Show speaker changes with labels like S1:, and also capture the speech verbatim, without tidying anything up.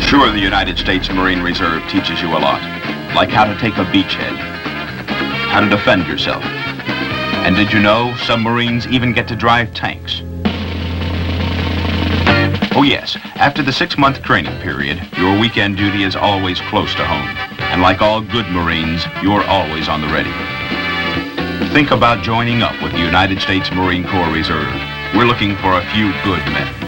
S1: Sure, the United States Marine Reserve teaches you a lot, like how to take a beachhead, how to defend yourself. And did you know some Marines even get to drive tanks? Oh yes, after the six-month training period, your weekend duty is always close to home. And like all good Marines, you're always on the ready. Think about joining up with the United States Marine Corps Reserve. We're looking for a few good men.